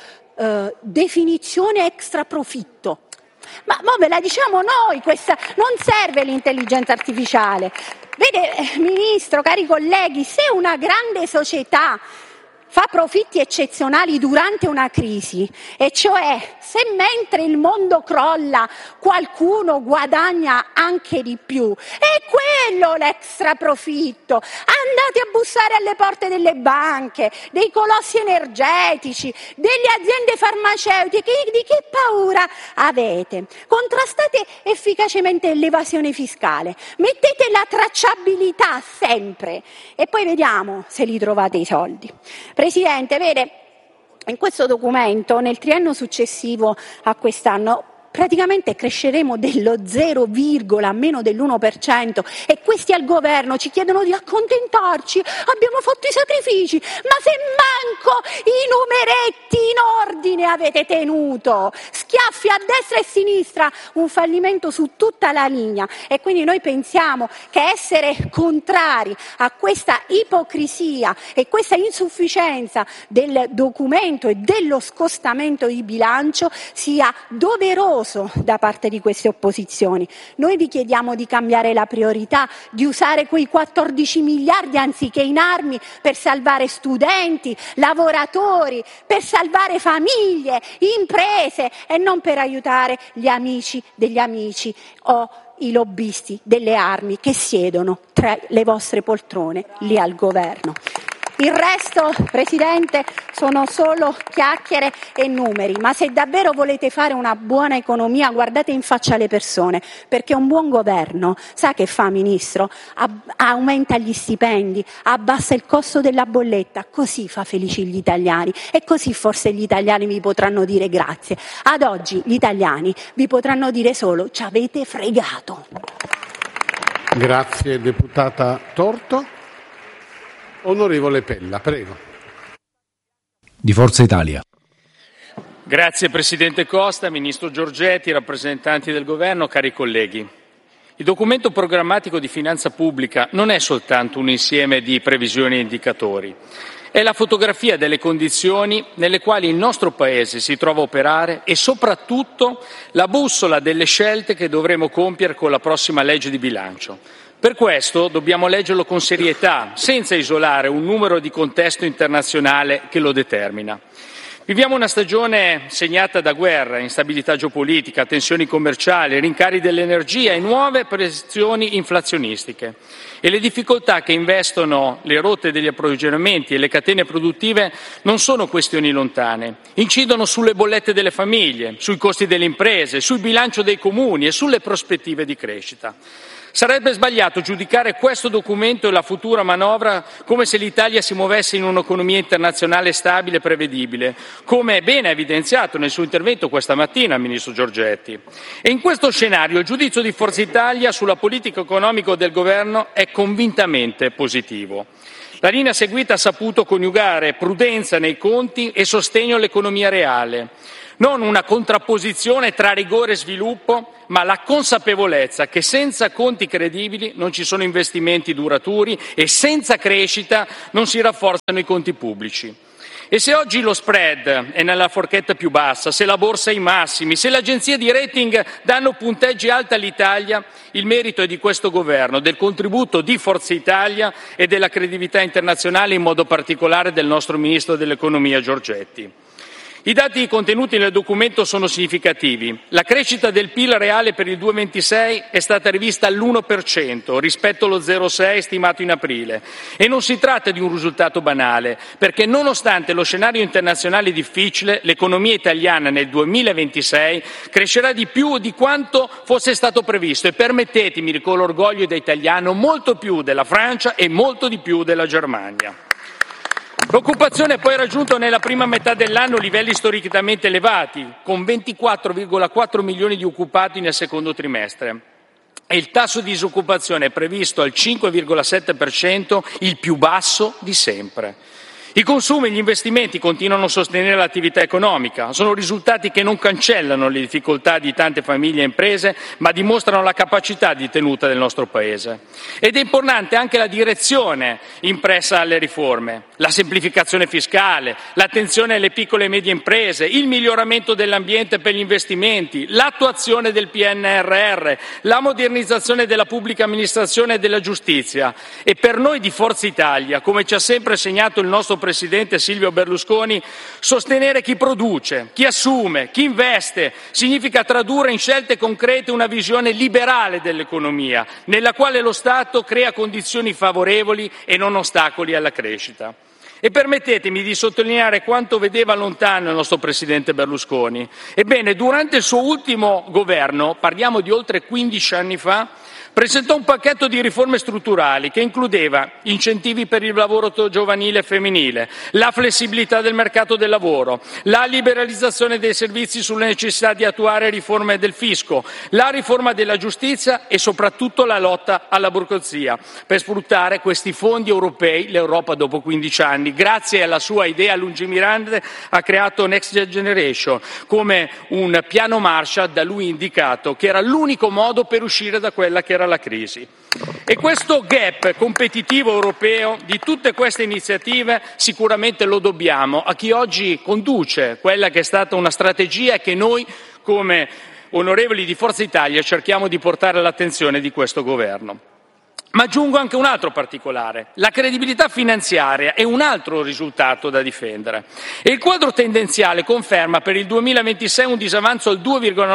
[SPEAKER 7] definizione extra profitto. Ma ve la diciamo noi, questa non serve l'intelligenza artificiale. Vede, Ministro, cari colleghi, se una grande società fa profitti eccezionali durante una crisi, e cioè se mentre il mondo crolla qualcuno guadagna anche di più, è quello l'extra profitto. Andate a bussare alle porte delle banche, dei colossi energetici, delle aziende farmaceutiche, di che paura avete? Contrastate efficacemente l'evasione fiscale, mettete la tracciabilità sempre e poi vediamo se li trovate i soldi. Presidente, vede, in questo documento, nel triennio successivo a quest'anno, praticamente cresceremo dello 0, meno dell'1%, e questi al governo ci chiedono di accontentarci, abbiamo fatto i sacrifici, ma se manco i numeretti in ordine avete tenuto, schiaffi a destra e a sinistra, un fallimento su tutta la linea. E quindi noi pensiamo che essere contrari a questa ipocrisia e questa insufficienza del documento e dello scostamento di bilancio sia doveroso da parte di queste opposizioni. Noi vi chiediamo di cambiare la priorità, di usare quei 14 miliardi anziché in armi per salvare studenti, lavoratori, per salvare famiglie, imprese, e non per aiutare gli amici degli amici o i lobbisti delle armi che siedono tra le vostre poltrone lì al governo. Il resto, Presidente, sono solo chiacchiere e numeri, ma se davvero volete fare una buona economia, guardate in faccia le persone, perché un buon governo, sa che fa, Ministro? Aumenta gli stipendi, abbassa il costo della bolletta, così fa felici gli italiani, e così forse gli italiani vi potranno dire grazie. Ad oggi gli italiani vi potranno dire solo: ci avete fregato.
[SPEAKER 2] Grazie, deputata Torto. Onorevole Pella, prego.
[SPEAKER 8] Di Forza Italia.
[SPEAKER 4] Grazie Presidente Costa, Ministro Giorgetti, rappresentanti del Governo, cari colleghi. Il documento programmatico di finanza pubblica non è soltanto un insieme di previsioni e indicatori, è la fotografia delle condizioni nelle quali il nostro Paese si trova a operare e soprattutto la bussola delle scelte che dovremo compiere con la prossima legge di bilancio. Per questo dobbiamo leggerlo con serietà, senza isolare un numero di contesto internazionale che lo determina. Viviamo una stagione segnata da guerra, instabilità geopolitica, tensioni commerciali, rincari dell'energia e nuove pressioni inflazionistiche. E le difficoltà che investono le rotte degli approvvigionamenti e le catene produttive non sono questioni lontane. Incidono sulle bollette delle famiglie, sui costi delle imprese, sul bilancio dei comuni e sulle prospettive di crescita. Sarebbe sbagliato giudicare questo documento e la futura manovra come se l'Italia si muovesse in un'economia internazionale stabile e prevedibile, come bene ha evidenziato nel suo intervento questa mattina il Ministro Giorgetti. E in questo scenario il giudizio di Forza Italia sulla politica economica del Governo è convintamente positivo. La linea seguita ha saputo coniugare prudenza nei conti e sostegno all'economia reale. Non una contrapposizione tra rigore e sviluppo, ma la consapevolezza che senza conti credibili non ci sono investimenti duraturi e senza crescita non si rafforzano i conti pubblici. E se oggi lo spread è nella forchetta più bassa, se la borsa è ai massimi, se le agenzie di rating danno punteggi alti all'Italia, il merito è di questo Governo, del contributo di Forza Italia e della credibilità internazionale, in modo particolare del nostro Ministro dell'Economia Giorgetti. I dati contenuti nel documento sono significativi. La crescita del PIL reale per il 2026 è stata rivista all'1% rispetto allo 0,6 stimato in aprile. E non si tratta di un risultato banale, perché nonostante lo scenario internazionale difficile, l'economia italiana nel 2026 crescerà di più di quanto fosse stato previsto e, permettetemi, con l'orgoglio da italiano, molto più della Francia e molto di più della Germania. L'occupazione ha poi raggiunto nella prima metà dell'anno livelli storicamente elevati, con 24,4 milioni di occupati nel secondo trimestre. E il tasso di disoccupazione è previsto al 5,7%, il più basso di sempre. I consumi e gli investimenti continuano a sostenere l'attività economica. Sono risultati che non cancellano le difficoltà di tante famiglie e imprese, ma dimostrano la capacità di tenuta del nostro Paese. Ed è importante anche la direzione impressa alle riforme, la semplificazione fiscale, l'attenzione alle piccole e medie imprese, il miglioramento dell'ambiente per gli investimenti, l'attuazione del PNRR, la modernizzazione della pubblica amministrazione e della giustizia. E per noi di Forza Italia, come ci ha sempre segnato il nostro Presidente Silvio Berlusconi, sostenere chi produce, chi assume, chi investe significa tradurre in scelte concrete una visione liberale dell'economia, nella quale lo Stato crea condizioni favorevoli e non ostacoli alla crescita. E permettetemi di sottolineare quanto vedeva lontano il nostro Presidente Berlusconi. Ebbene, durante il suo ultimo governo, parliamo di oltre 15 anni fa, presentò un pacchetto di riforme strutturali che includeva incentivi per il lavoro giovanile e femminile, la flessibilità del mercato del lavoro, la liberalizzazione dei servizi sulla necessità di attuare riforme del fisco, la riforma della giustizia e soprattutto la lotta alla burocrazia, per sfruttare questi fondi europei. L'Europa dopo 15 anni, grazie alla sua idea lungimirante, ha creato Next Generation come un piano Marshall da lui indicato, che era l'unico modo per uscire da quella che era la crisi. E questo gap competitivo europeo di tutte queste iniziative sicuramente lo dobbiamo a chi oggi conduce quella che è stata una strategia che noi, come onorevoli di Forza Italia, cerchiamo di portare all'attenzione di questo Governo. Ma aggiungo anche un altro particolare. La credibilità finanziaria è un altro risultato da difendere. E il quadro tendenziale conferma per il 2026 un disavanzo al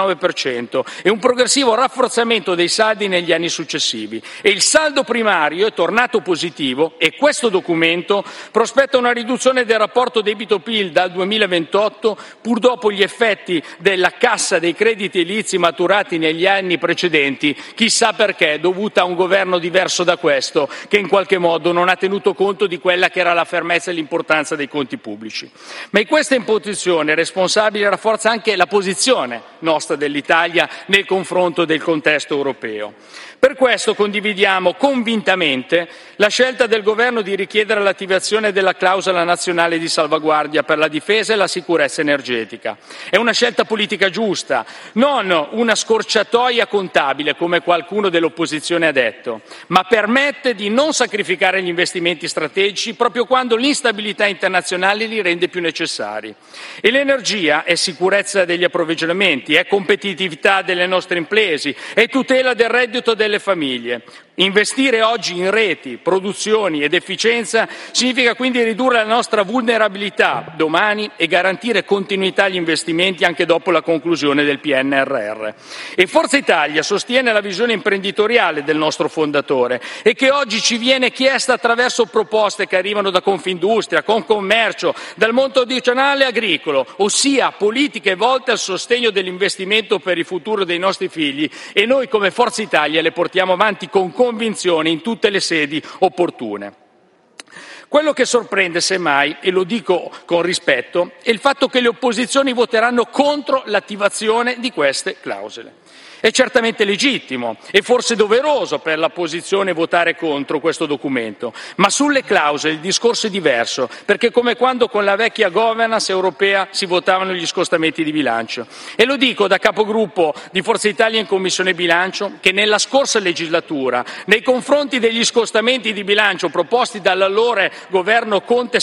[SPEAKER 4] 2,9% e un progressivo rafforzamento dei saldi negli anni successivi. E il saldo primario è tornato positivo e questo documento prospetta una riduzione del rapporto debito-PIL dal 2028, pur dopo gli effetti della cassa dei crediti edilizi maturati negli anni precedenti, chissà perché, dovuta a un governo diverso da questo, che in qualche modo non ha tenuto conto di quella che era la fermezza e l'importanza dei conti pubblici. Ma in questa imposizione responsabile rafforza anche la posizione nostra dell'Italia nel confronto del contesto europeo. Per questo condividiamo convintamente la scelta del Governo di richiedere l'attivazione della clausola nazionale di salvaguardia per la difesa e la sicurezza energetica. È una scelta politica giusta, non una scorciatoia contabile, come qualcuno dell'opposizione ha detto, ma permette di non sacrificare gli investimenti strategici proprio quando l'instabilità internazionale li rende più necessari. E l'energia è sicurezza degli approvvigionamenti, è competitività delle nostre imprese, è tutela del reddito delle famiglie. Investire oggi in reti, produzioni ed efficienza significa quindi ridurre la nostra vulnerabilità domani e garantire continuità agli investimenti anche dopo la conclusione del PNRR. E Forza Italia sostiene la visione imprenditoriale del nostro fondatore e che oggi ci viene chiesta attraverso proposte che arrivano da Confindustria, Confcommercio, dal mondo tradizionale agricolo, ossia politiche volte al sostegno dell'investimento per il futuro dei nostri figli, e noi come Forza Italia le portiamo avanti con convinzione in tutte le sedi opportune. Quello che sorprende, semmai, e lo dico con rispetto, è il fatto che le opposizioni voteranno contro l'attivazione di queste clausole. È certamente legittimo e forse doveroso per l'opposizione votare contro questo documento, ma sulle clausole il discorso è diverso, perché come quando con la vecchia governance europea si votavano gli scostamenti di bilancio. E lo dico da capogruppo di Forza Italia in Commissione Bilancio, che nella scorsa legislatura, nei confronti degli scostamenti di bilancio proposti dall'allora governo Conte